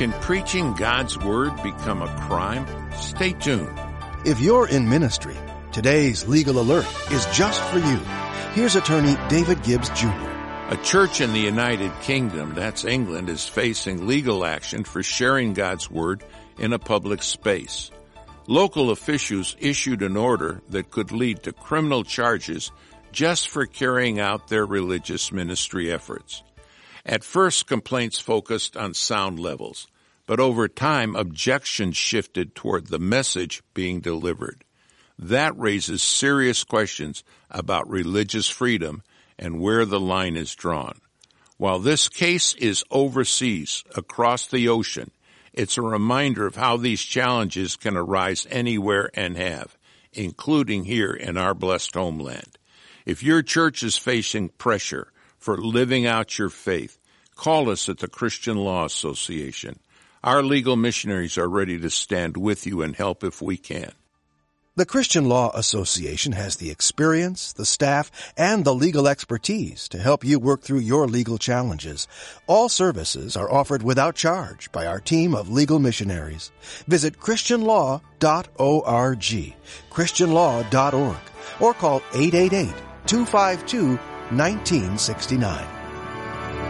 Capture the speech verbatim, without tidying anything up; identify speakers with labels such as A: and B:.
A: Can preaching God's Word become a crime? Stay tuned.
B: If you're in ministry, today's Legal Alert is just for you. Here's attorney David Gibbs, Junior
A: A church in the United Kingdom, that's England, is facing legal action for sharing God's Word in a public space. Local officials issued an order that could lead to criminal charges just for carrying out their religious ministry efforts. At first, complaints focused on sound levels, but over time, objections shifted toward the message being delivered. That raises serious questions about religious freedom and where the line is drawn. While this case is overseas, across the ocean, it's a reminder of how these challenges can arise anywhere and have, including here in our blessed homeland. If your church is facing pressure for living out your faith, call us at the Christian Law Association. Our legal missionaries are ready to stand with you and help if we can.
B: The Christian Law Association has the experience, the staff, and the legal expertise to help you work through your legal challenges. All services are offered without charge by our team of legal missionaries. Visit christian law dot org, christian law dot org, or call eight eight eight, two five two, one nine six nine.